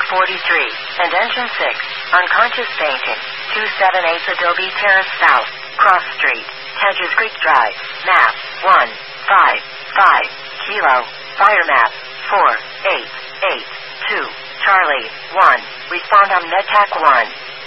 and Engine 6, unconscious fainting, 278 Adobe Terrace South, Cross Street, Hedges Creek Drive, map, 155, Kilo, fire map, 4882, Charlie, 1, respond on NetTac 1.